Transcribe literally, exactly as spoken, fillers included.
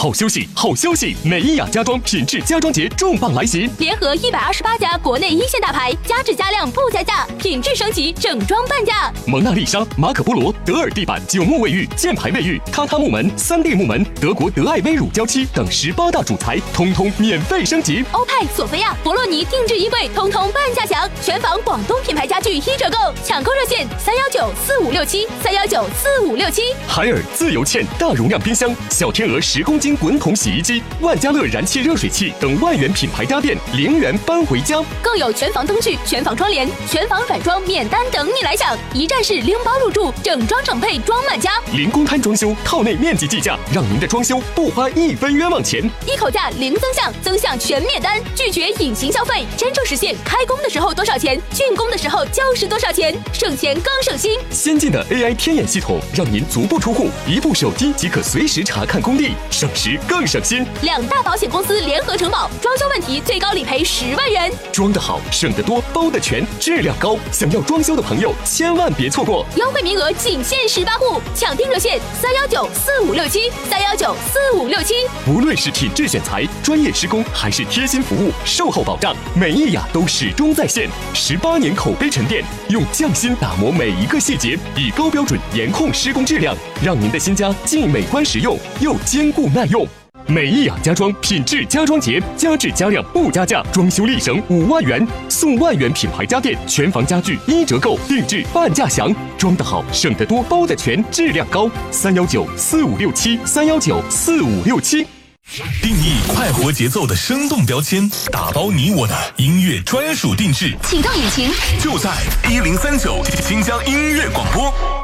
好休息，好消息！美伊雅家装品质家装节重磅来袭， 联合一百二十八家国内一线大牌，加质加量不加价，品质升级，整装半价。 蒙娜丽莎、马可波罗、德尔地板、九木卫浴、箭牌卫浴、榻榻木门、三 D 木门、德国德爱微乳胶漆等十八大主材，通通免费升级。 欧派、索菲亚、博洛尼定制衣柜，通通半价享。全房广东品牌家具一折购，抢购热线三幺九四五六七三幺九四五六七。 海尔自由茜大容量冰箱、小天鹅十公斤滚筒洗衣机、万家乐燃气热水器等万元品牌家电零元搬回家， 更有全房灯具、全房窗帘、全房软装免单等你来享，一站式拎包入住，整装整配装满家。 零公摊装修，套内面积计价，让您的装修不花一分冤枉钱。 一口价零增项，增项全免单，拒绝隐形消费，真正实现开工的时候多少钱，竣工的时候就是多少钱，省钱更省心。 先进的 A I 天眼系统，让您足不出户，一部手机即可随时查看工地，省时更省心。 两大保险公司联合承保，装修问题最高理赔十万元。 装得好，省得多，包得全，质量高。想要装修的朋友，千万别错过， 优惠名额仅限十八户，抢订热线三幺九四五六七三幺九四五六七。 无论是品质选材、专业施工，还是贴心服务、售后保障，美伊雅都始终在线。十八年口碑沉淀，用匠心打磨每一个细节，以高标准严控施工质量，让您的新家既美观实用，又坚固耐用。美伊雅家装品质家装节，加质加量不加价，装修力省五万元，送万元品牌家电，全房家具一折购，定制半价享。装得好，省得多，包得全，质量高。三幺九四五六七三幺九四五六七。 定义快活节奏的生动标签，打包你我的音乐专属定制。 启动引擎， 就在一零三九新疆音乐广播。